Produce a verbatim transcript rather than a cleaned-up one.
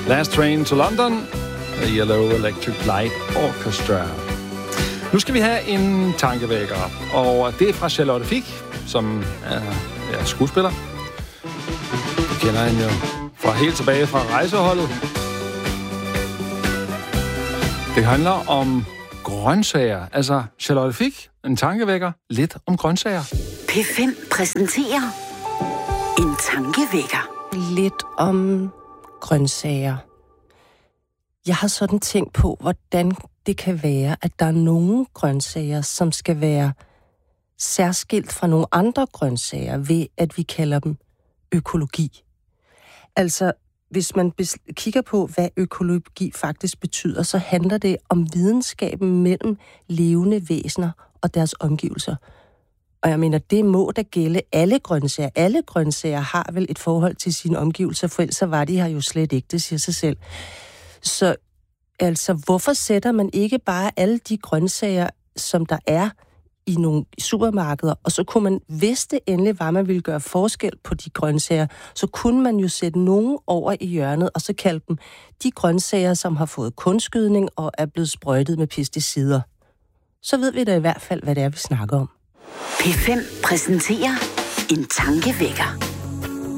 Last Train to London, The Yellow Electric Light Orchestra. Nu skal vi have en tankevækker, og det er fra Charlotte Fich, som er, er skuespiller. Du kender hende jo fra helt tilbage fra Rejseholdet. Det handler om grøntsager. Altså, Charlotte Fich, en tankevækker, lidt om grøntsager. P fem præsenterer en tankevækker. Lidt om grøntsager. Jeg har sådan tænkt på, hvordan det kan være, at der er nogle grøntsager, som skal være særskilt fra nogle andre grøntsager, ved at vi kalder dem økologi. Altså, hvis man bes- kigger på, hvad økologi faktisk betyder, så handler det om videnskaben mellem levende væsener og deres omgivelser. Og jeg mener, det må da gælde alle grøntsager. Alle grøntsager har vel et forhold til sine omgivelser, for ellers var de her jo slet ikke, det siger sig selv. Så altså, hvorfor sætter man ikke bare alle de grøntsager, som der er i nogle supermarkeder, og så kunne man, hvis det endelig var, man ville gøre forskel på de grøntsager, så kunne man jo sætte nogen over i hjørnet, og så kalde dem de grøntsager, som har fået kunstgødning og er blevet sprøjtet med pesticider. Så ved vi da i hvert fald, hvad det er, vi snakker om. P fem præsenterer en tankevækker.